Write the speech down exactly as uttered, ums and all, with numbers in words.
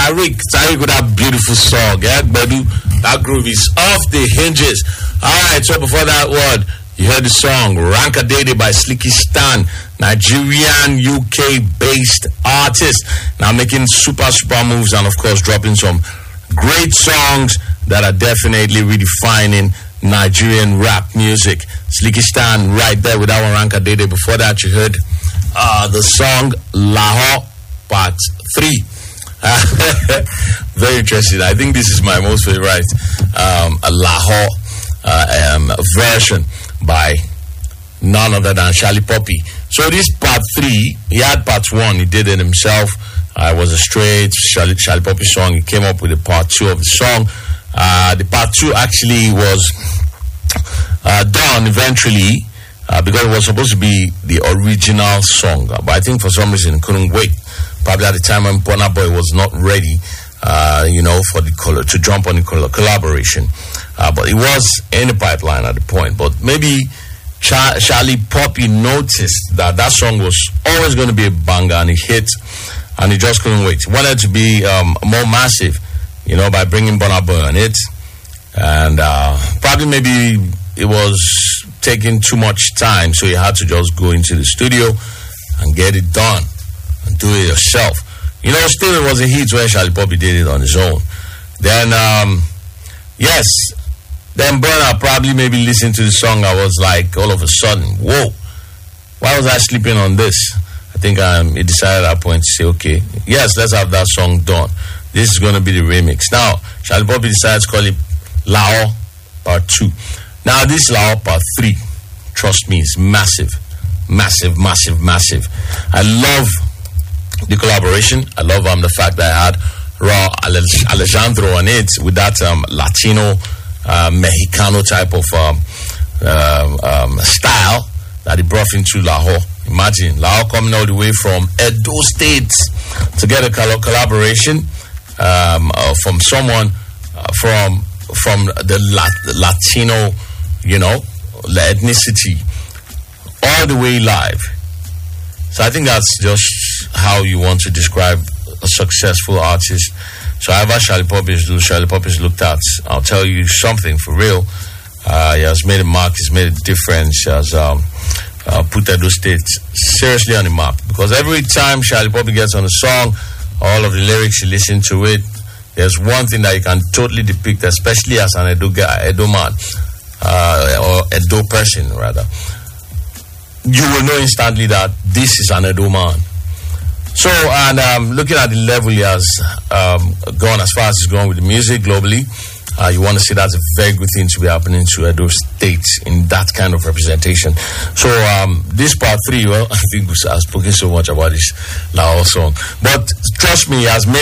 Tariq, Tariq with that beautiful song, yeah, Bedu. That groove is off the hinges. Alright, so before that word, you heard the song Ranka Dede by Slicky Stan, Nigerian U K based artist. Now making super, super moves and of course dropping some great songs that are definitely redefining Nigerian rap music. Slicky Stan right there with that one, Ranka Dede. Before that, you heard uh, the song Lahore Part three. Very interesting. I think this is my most favorite um, Lahore uh, um, version by none other than Charlie Poppy. So this part three, he had part one, he did it himself. Uh, it was a straight Charlie, Charlie Poppy song. He came up with the part two of the song. Uh, the part two actually was uh, done eventually uh, because it was supposed to be the original song. But I think for some reason it couldn't wait. Probably at the time when Burna Boy was not ready, uh, you know, for the color to jump on the color collaboration. Uh, but it was in the pipeline at the point. But maybe Char- Charlie Poppy noticed that that song was always going to be a banger, and it hit, and he just couldn't wait. He wanted to be um, more massive, you know, by bringing Burna Boy on it. And uh, probably maybe it was taking too much time, so he had to just go into the studio and get it done. And do it yourself. You know, still it was a hit when Charlie Poppy did it on his own. Then, um, yes, then Burna probably maybe listened to the song. I was like, all of a sudden, whoa, why was I sleeping on this? I think um, he decided at that point to say, okay, yes, let's have that song done. This is going to be the remix. Now, Charlie Poppy decided to call it Lahore Part two. Now, this Lahore Part three, trust me, is massive, massive, massive, massive. I love the collaboration. I love um, the fact that I had Raw Alejandro on it with that um, Latino, uh, Mexicano type of um, uh, um, style that he brought into Lahore. Imagine Lahore coming all the way from Edo State to get a coll- collaboration um, uh, from someone uh, from from the Lat- Latino, you know, ethnicity, all the way live. So I think that's just how you want to describe a successful artist. So however Charlie Poppy is Charlie Poppy is looked at, I'll tell you something for real. Uh, he has made a mark, he's made a difference, he has um, uh, put Edo State seriously on the map. Because every time Charlie Poppy gets on a song, all of the lyrics, you listen to it, there's one thing that you can totally depict, especially as an Edo guy, Edo man, uh, or Edo person rather. You will know instantly that this is an Edo man. So, and um, looking at the level he has um, gone as far as he's gone with the music globally, uh, you want to see that's a very good thing to be happening to Edo State in that kind of representation. So, um, this part three, well, I think I've spoken so much about this Lahore song. But trust me, he has made